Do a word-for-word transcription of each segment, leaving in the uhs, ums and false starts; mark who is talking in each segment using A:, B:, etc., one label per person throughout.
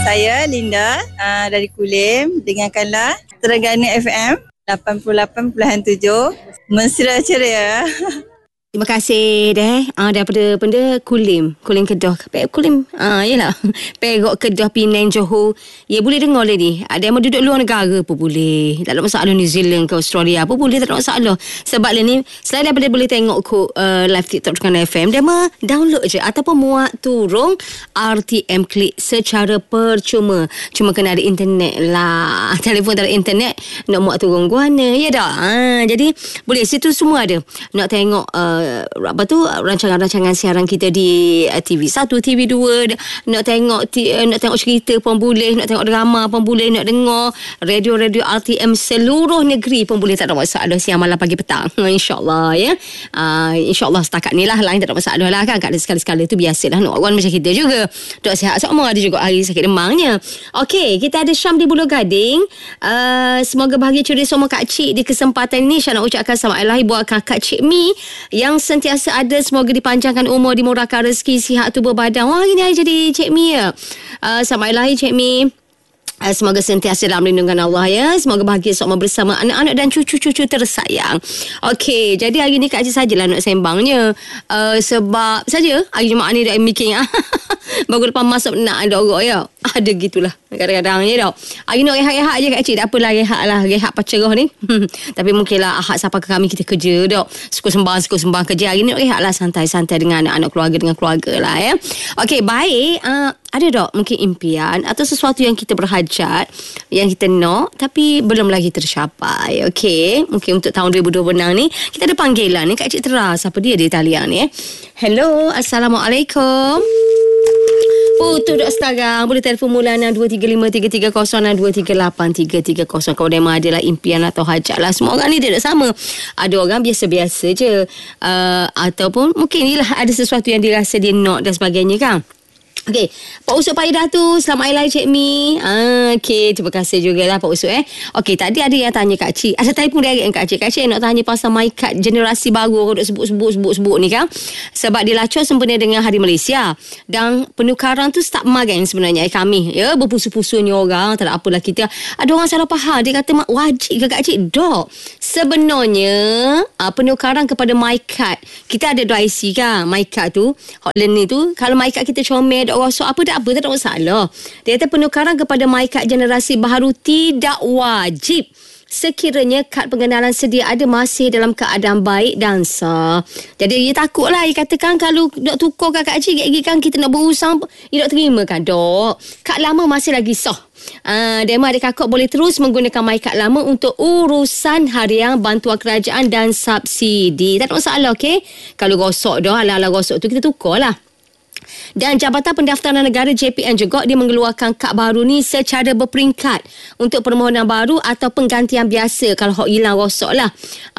A: saya Linda uh, dari Kulim. Dengarkanlah Terengganu F M lapan puluh lapan perpuluhan tujuh. Mesra ceria.
B: Terima kasih deh uh, daripada benda Kulim Kulim Kedah Pek Kulim uh, yelah Perak Kedah Penang Johor. Ya boleh dengar lah ni. Ada yang mau duduk luar negara pun boleh. Tak ada masalah. New Zealand ke Australia pun boleh. Tak ada masalah. Sebab lah ni selain daripada boleh tengok ko, uh, live TikTok Terengganu F M, dia mah download je ataupun muat turun R T M Klik secara percuma. Cuma kena ada internet lah. Telefon tak ada internet nak muat turun guana. Ya tak? Uh, jadi boleh. Situ semua ada. Nak tengok uh, apa tu rancangan-rancangan siaran kita di uh, T V satu, T V dua, nak tengok t- uh, nak tengok cerita pun boleh, nak tengok drama pun boleh, nak dengar radio-radio R T M seluruh negeri pun boleh. Tak ada masalah. Siang malam pagi petang insya-Allah ya. Uh, insya-Allah setakat ni lah, lain tak ada masalah lah kan. Kat sekali-sekala tu biasalah nak orang macam kita juga. Dok sihat semua, ada juga hari sakit demamnya. Okey, kita ada Syam di Buloh Gading. Uh, semoga bahagia ceria semua kak cik di kesempatan ini. Syam nak ucapkan selamat hari buat kakak Cik Mi yang sentiasa ada. Semoga dipanjangkan umur, dimurahkan rezeki, sihat tubuh badan. Wah, ini hari jadi Cik Mi ya. Uh, selamat hari Cik Mi. Uh, semoga sentiasa dalam lindungan Allah ya. Semoga bahagia semua bersama anak-anak dan cucu-cucu tersayang. Okey, jadi hari ni Kak Cik sajalah nak sembangnya. Uh, sebab saja hari Jumaat ni dah mikir. Baru lepas masuk nak ada orang ya. Ada gitulah kadang-kadang je tau. Hari ni rehat-rehat je Kak Cik. Tak apalah, rehat lah. Rehat pacerah ni. Tapi mungkinlah Ahad sampai ke kami kita kerja tau. Suka sembang, suka sembang kerja. Hari ni rehat lah, santai-santai dengan anak-anak keluarga, dengan keluarga lah ya. Okey, baik. Uh, ada tak mungkin impian atau sesuatu yang kita berhajat, yang kita nak tapi belum lagi tercapai. Okey, mungkin untuk tahun dua ribu dua puluh enam ni kita ada panggilan ni. Kak Cik teras apa dia di talian ni eh. Hello, Assalamualaikum. Putus dah sekarang. Boleh telefon mula enam dua tiga lima tiga tiga kosong enam dua tiga lapan tiga tiga kosong. Kalau memang adalah impian atau hajat lah. Semua orang ni tidak sama. Ada orang biasa-biasa je. Uh, ataupun mungkin ni lah ada sesuatu yang dirasa dia nak dan sebagainya kan. Okey, Pak Usuk Pak Ida tu, selamat hari Cik Mi. Ah, okey, terima kasih jugalah Pak Usuk eh. Okey, tadi ada yang tanya Kak Cik. Ada telefon direct dengan Kak Cik. Kak Cik nak tanya pasal MyCard generasi baru. Aku nak sebut-sebut-sebut-sebut ni kan. Sebab dia lacur sempena dengan Hari Malaysia. Dan penukaran tu start magang sebenarnya eh, kami. Ya, berpusu-pusunya orang. Tak ada apalah kita. Ada orang salah faham. Dia kata, mak wajib ke Kak Cik? Dok. Sebenarnya, uh, penukaran kepada MyCard. Kita ada dua I C kan. MyCard tu, hotline ni tu. Kalau MyCard kita comel, rosok apa tak apa, tak ada masalah. Dia kata penukaran kepada MyCard generasi baru tidak wajib sekiranya kad pengenalan sedia ada masih dalam keadaan baik dan sah. Jadi dia takut lah. Dia katakan kalau dok tukar Kak Cik gigi kan kita nak berusang, dia dok terima kan dok. Kad lama masih lagi sah. Uh, dia mah adik kakak boleh terus menggunakan MyCard lama untuk urusan harian, bantuan kerajaan dan subsidi. Tak ada masalah, okey? Kalau rosok dah, ala-ala rosok tu kita tukar lah. Dan Jabatan Pendaftaran Negara J P N juga dia mengeluarkan kad baru ni secara berperingkat untuk permohonan baru atau penggantian biasa kalau hak hilang rosak lah.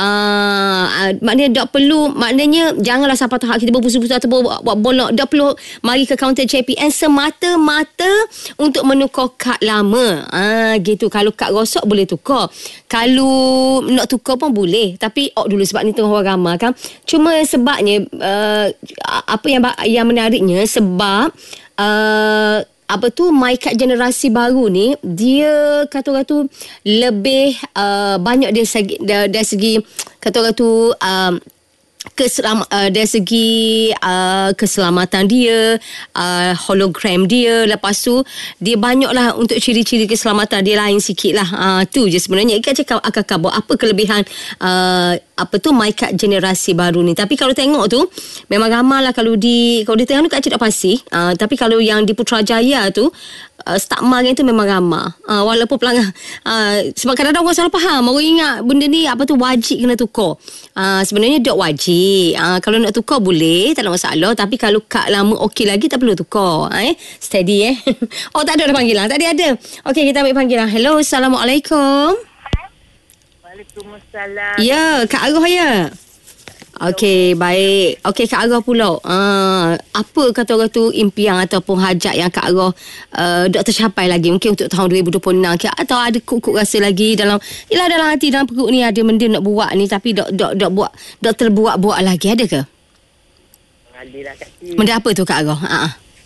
B: Uh, maknanya tak perlu, maknanya janganlah sampai tahap kita berpusu-pusu atau buat, buat bolok. Tak perlu mari ke kaunter J P N semata-mata untuk menukar kad lama. Uh, gitu. Kalau kad rosak boleh tukar. Kalau nak tukar pun boleh. Tapi oh dulu sebab ni tengah orang ramai kan. Cuma sebabnya uh, apa yang yang menariknya sebab uh, apa tu MyCard generasi baru ni dia kata orang tu lebih uh, banyak dari segi dari segi kata orang tu um, keselam, uh, dari segi uh, keselamatan dia, uh, hologram dia, lepas tu dia banyaklah untuk ciri-ciri keselamatan dia lain sikit lah. Uh, tu je sebenarnya. Ikan cakap akan kabar apa kelebihan uh, apa tu MyCard generasi baru ni. Tapi kalau tengok tu memang ramai lah. Kalau di kalau di Terengganu Kak Cik tak pasti. Uh, tapi kalau yang di Putrajaya tu uh, start magang tu memang ramai. Uh, walaupun pelanggan uh, sebab kadang-kadang orang salah faham. Orang ingat benda ni apa tu wajib kena tukar. Uh, sebenarnya tak wajib. Uh, kalau nak tukar boleh, tak ada masalah. Tapi kalau kad lama okey lagi tak perlu tukar. Eh, steady eh. Oh tak ada dah panggilan. Tadi ada. Okey, kita ambil panggilan. Hello, Assalamualaikum.
C: Waalaikumsalam.
B: Ya, Kak Arah ya. Okey, baik. Okey, Kak Arah pula. Uh, apa kata orang tu impian ataupun hajat yang Kak Arah uh, tak tercapai lagi mungkin untuk tahun dua ribu dua puluh enam ke, atau ada kuk-kuk rasa lagi dalam ialah dalam hati, dalam perut ni ada benda nak buat ni tapi tak tak tak buat, tak terbuat-buat lagi, ada ke?
C: Ada lah Kak Cik.
B: Benda apa tu Kak Arah? Ha.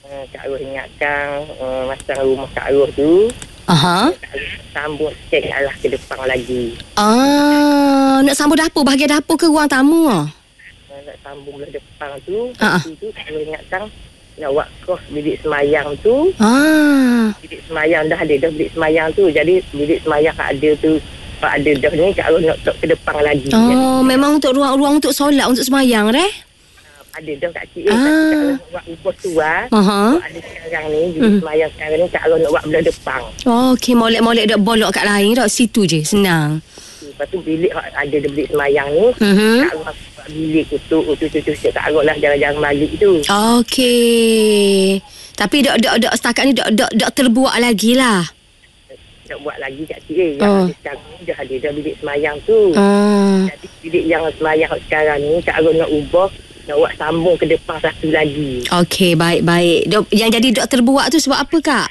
C: uh, Kak Ros ingatkan uh, masa rumah Kak Ros tu.
B: Aha.
C: Kak Ros sambung sikit alah ke depan lagi.
B: Ah, nak sambung dapur, bahagian dapur ke ruang tamu?
C: Uh, nak sambung belah depan tu.
B: Ah.
C: Lepas tu Kak Ros ingatkan nak buat kos bilik semayang tu.
B: Ah.
C: Bilik semayang dah ada dah bilik semayang tu. Jadi bilik semayang Kak ada tu. Pak ada dah ni Kak Ros nak tok ke depan lagi.
B: Oh,
C: Jadi,
B: memang untuk ruang-ruang untuk solat, untuk semayang deh?
C: ada dah Kak Cik. Eh,
B: Ah.
C: Kak Cik nak buat upos tu lah.
B: Aha.
C: Ada sekarang ni, bilik semayang sekarang ni Kak Ros nak buat belah depan.
B: Oh, okey, molek-molek dak bolok kat lain dak, situ je, senang.
C: Lepas tu bilik ada dah bilik semayang ni.
B: Mhm.
C: Kak Ros buat bilik kutuk, kutuk-kutuk Kak Ros lah jarang-jarang balik tu.
B: Okey. Tapi dak dak dak setakat ni dak dak dak terbuat lagi lah.
C: Nak buat lagi Kak Cik. Eh, yang
B: Oh.
C: ada sekarang ni dah ada dah bilik semayang tu.
B: Ah.
C: Jadi bilik yang semayang sekarang ni Kak Ros nak ubah, nak buat sambung ke depan satu lagi.
B: Okey, baik-baik. Dok, yang jadi dok terbuat tu sebab apa, Kak?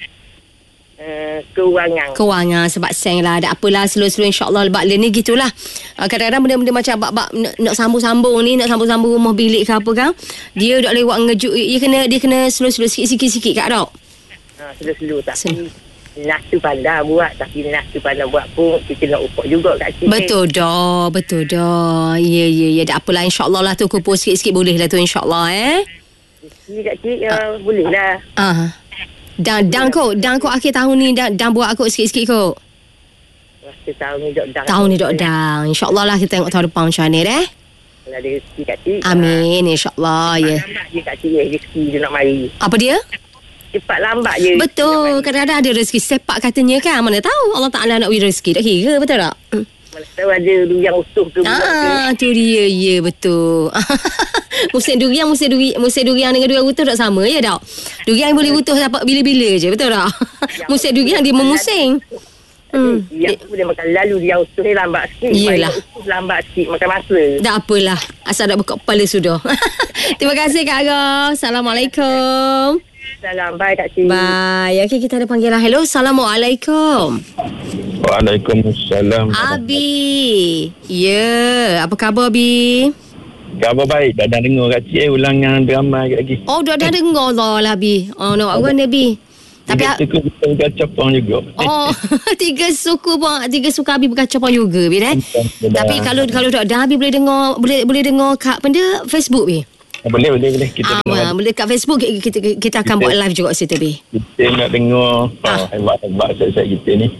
C: Uh, kewangan.
B: Kewangan sebab seng lah. Tak apalah, slow-slow insyaAllah. Lepas ni gitulah. Uh, kadang-kadang benda-benda macam bab-bab nak, nak sambung-sambung ni, nak sambung-sambung rumah bilik ke apa kan, dia tak lewat ngejut. Dia kena dia kena slow-slow sikit-sikit kat dok.
C: Ha, slow-slow tapi nak tu pandai buat, tapi nak tu pandai buat pun kita nak upok juga Kak Cik.
B: Betul dah, betul dah. Ya, ya, ya. Tak apalah, insyaAllah lah tu kumpul sikit-sikit boleh lah tu, insyaAllah eh.
C: Rezeki Kak Cik, uh, boleh lah.
B: Ah. Dan dan kok, dan kok akhir tahun ni dan, dan buat aku sikit-sikit kok.
C: Rasa tahun ni dok dah.
B: Tahun ni dok dah. InsyaAllah lah kita tengok tahun depan macam mana deh.
C: Kalau ada rezeki Kak Cik.
B: Amin, insyaAllah ya.
C: Lambat je Kak Cik, rezeki dia nak mari.
B: Apa dia?
C: Cepat lambat je.
B: Betul, kadang-kadang ada rezeki sepak katanya kan. Mana tahu Allah Ta'ala nak beri rezeki. Tak kira, betul tak?
C: Mana tahu ada durian utuh ke buat ke.
B: Ah, tu dia, ya betul. Musim durian, musim durian, musim durian dengan durian utuh tak sama ya tak? Durian boleh utuh dapat bila-bila je, betul tak? Musim durian dia memusing.
C: Hmm. Yang tu dia makan lalu dia utuh ni lambat sikit.
B: Yelah.
C: Yang utuh lambat sikit makan masa.
B: Tak apalah, asal dah buka kepala sudah. Terima kasih Kak Agah. Assalamualaikum.
C: Salam, bye Kak Cik.
B: Bye. Okey, kita ada panggilan. Hello, Assalamualaikum.
D: Waalaikumsalam.
B: Abi. Ya, apa khabar Abi?
D: Khabar baik. Dah dah dengar Kak Cik eh, ulangan drama lagi.
B: Oh, dah dah dengar lah Abi. Oh, nak buat Abi. Tapi
D: Tiga suku kita berkacapang juga.
B: oh, tiga suku pun, tiga suku Abi berkacapang juga Abi eh. Tapi kalau kalau tak dah Abi boleh dengar, boleh boleh dengar kat benda Facebook Abi.
D: Boleh, boleh, boleh. Kita
B: Ah,
D: dengar.
B: boleh kat Facebook kita kita, kita akan
D: Kita-
B: buat live juga situ Abi.
D: Kita nak dengar.
B: Ah.
D: Oh, hebat-hebat set-set kita ni.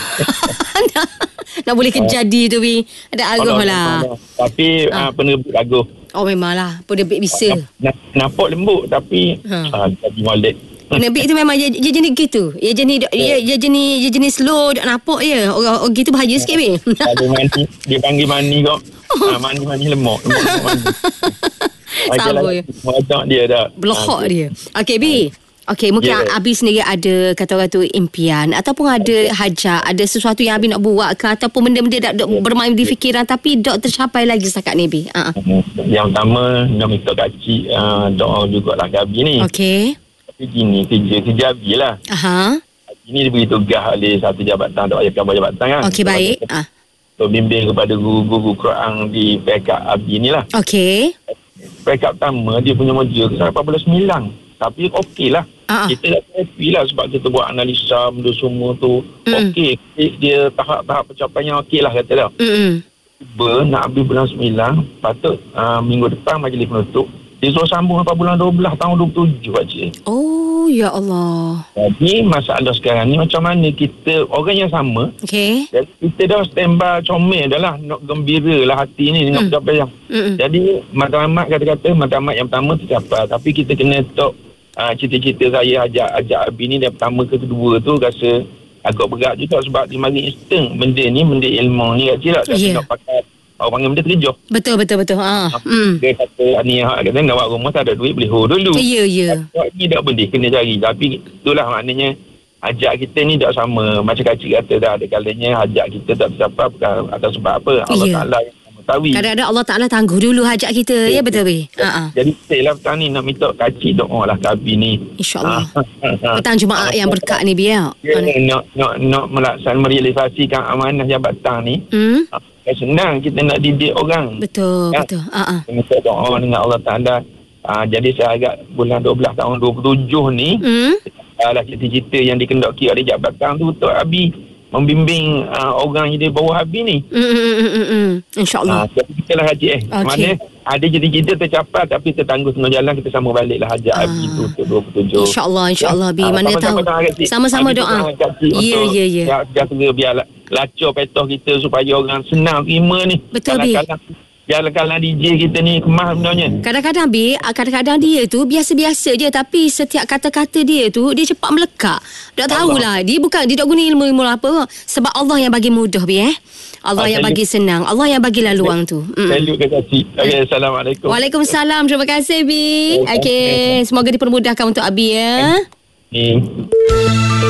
B: nak, nak boleh kejadi tu Abi. Ada arah
D: Alah,
B: lah.
D: alah. Tapi
B: Ah.
D: ah. penerbit lagu.
B: Oh memanglah, penerbit bisa.
D: Nap- Nampak lembut tapi
B: Ha.
D: ah, jadi molek.
B: Penerbit tu memang dia, dia jenis gitu. Dia jenis dia, dia jenis dia jenis slow, tak nampak je. Orang, orang gitu bahaya sikit Abi.
D: Ada mani, dia panggil mani kok.
B: Oh.
D: Ah, mani-mani lemak. lemak mani.
B: Sabar ya.
D: Macam dia dah.
B: Belahak
D: Ah,
B: dia. Okey Bi. Okey, mungkin
D: Ya.
B: yeah. Abi sendiri ada kata orang tu impian ataupun ada hajat, ada sesuatu yang Abi nak buat ke ataupun benda-benda dak dak bermain di fikiran tapi tak tercapai lagi setakat ni Bi. Ha.
D: Yang pertama nak minta Kak Cik uh, doa jugalah Gabi ni.
B: Okey.
D: Tapi gini kerja kerja Abi lah.
B: Aha.
D: Ini diberi tugas oleh satu jabatan atau ayah kabar jabatan kan.
B: Okey baik. Ah.
D: So bimbing kepada guru-guru Quran di backup Abi ni lah.
B: Okey.
D: Backup pertama dia punya modul ke lapan belas sembilan. Tapi okey lah.
B: Ah.
D: Kita dah happy lah sebab kita buat analisa benda semua tu.
B: Mm-mm.
D: Okey. Dia tahap-tahap pencapaian okey lah kata dah.
B: Hmm.
D: Tiba nak habis bulan sembilan. Patut uh, minggu depan majlis penutup. Dia suruh sambung sampai bulan dua belas tahun dua puluh tujuh Pak Cik.
B: Oh ya Allah.
D: Jadi masalah sekarang ni macam mana kita orang yang sama.
B: Okey.
D: Jadi kita dah standby comel dah lah. Nak gembira lah hati ni dengan
B: Hmm.
D: pencapaian.
B: Hmm.
D: Jadi matlamat kata-kata matlamat yang pertama tercapai. Tapi kita kena tok uh, cita-cita saya ajak ajak Abi ni yang pertama ke kedua tu rasa agak berat juga sebab dia mari instant benda ni benda ilmu ni kat cik tak. Tak
B: Ya.
D: nak pakai orang panggil benda terjejah.
B: Betul betul betul. Ha. Hmm.
D: Dia kata ni hak kata nak buat rumah tak ada duit boleh hold dulu.
B: Ya ya.
D: Buat ni tak boleh kena cari. Tapi itulah maknanya ajak kita ni tak sama. Macam Kak Cik kata dah ada kalanya ajak kita tak tercapai bukan atas sebab apa. Allah
B: Ya.
D: Ta'ala yang mengetahui.
B: Kadang-kadang Allah Ta'ala tangguh dulu hajat kita. Ya betul Bi. Ha ah.
D: Jadi saya lah petang ni nak minta Kak Cik doa lah ke Abi ni.
B: InsyaAllah.
D: Ah,
B: Petang Jumaat yang berkat ni Bi ya.
D: Ya, nak nak nak melaksanakan merealisasikan amanah jabatan ni.
B: Hmm.
D: Ah, senang kita nak didik orang.
B: Betul
D: Ya.
B: betul. Ha ah.
D: Kita minta doa dengan Allah Ta'ala Uh, jadi saya agak bulan dua belas tahun dua puluh tujuh ni,
B: Hmm.
D: uh, lah cita-cita yang dikendaki oleh jabatan tu untuk Abi membimbing uh, orang yang di bawah Abi ni.
B: Hmm, hmm, hmm, hmm, hmm. InsyaAllah.
D: Ah, jadi kita lah haji eh.
B: Okey.
D: Mana ada cita-cita tercapai tapi tertangguh tengah jalan, kita sama balik lah hajat
B: Ah.
D: Abi tu untuk dua puluh tujuh.
B: InsyaAllah, insyaAllah, Bi.
D: Ah,
B: Mana
D: sama-sama
B: tahu.
D: doa, Kak Cik.
B: Sama-sama
D: Abi
B: doa.
D: doa, Kak Cik,
B: Ya,
D: untuk
B: ya, ya.
D: jaga biar la- lacur petoh kita supaya orang senang terima ni.
B: Betul, Bi.
D: Kadang-kadang Kadang-kadang D J kita ni kemas sebenarnya.
B: Kadang-kadang, Bi, kadang-kadang dia tu biasa-biasa je, tapi setiap kata-kata dia tu, dia cepat melekat. Tak tahulah. Dia bukan, dia tak guna ilmu-ilmu apa. Sebab Allah yang bagi mudah, Bi, eh. Allah
D: Ah,
B: yang
D: saya-
B: bagi senang. Allah yang bagi laluang tu. Mm.
D: Salut Kak Cik. Okay, Assalamualaikum.
B: Waalaikumsalam. Terima kasih, Bi. Okey. Semoga dipermudahkan untuk Abi, ya.
D: Ni.